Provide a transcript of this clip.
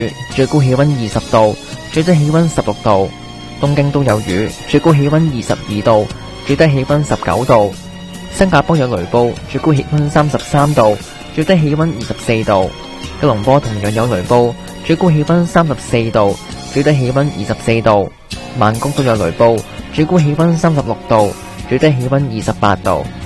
最高氣溫20度，最低氣溫16度。東京都有雨，最高氣溫22度，最低氣溫19度。新加坡有雷暴，最高氣溫33度，最低氣溫24度。吉隆坡同樣有雷暴，最高氣溫34度，最低氣溫24度。曼谷都有雷暴，最高氣溫36度，最低氣溫28度。